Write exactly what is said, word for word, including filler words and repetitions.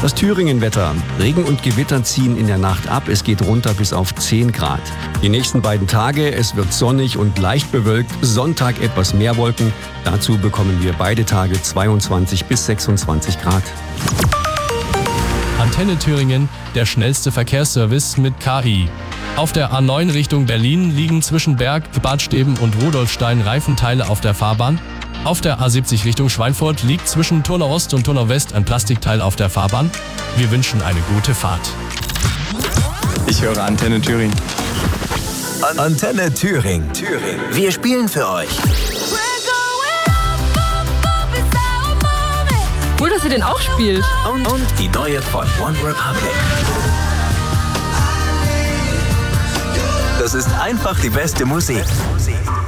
Das Thüringen-Wetter. Regen und Gewitter ziehen in der Nacht ab. Es geht runter bis auf zehn Grad. Die nächsten beiden Tage, es wird sonnig und leicht bewölkt. Sonntag etwas mehr Wolken. Dazu bekommen wir beide Tage zweiundzwanzig bis sechsundzwanzig Grad. Antenne Thüringen, der schnellste Verkehrsservice mit K I. Auf der A neun Richtung Berlin liegen zwischen Berg, Badsteben und Rudolfstein Reifenteile auf der Fahrbahn. Auf der A siebzig Richtung Schweinfurt liegt zwischen Turnau Ost und Turnau West ein Plastikteil auf der Fahrbahn. Wir wünschen eine gute Fahrt. Ich höre Antenne Thüringen. Antenne Thüringen. Thüringen. Wir spielen für euch. Cool, dass ihr den auch spielt. Und, und die neue von One Republic. Das ist einfach die beste Musik.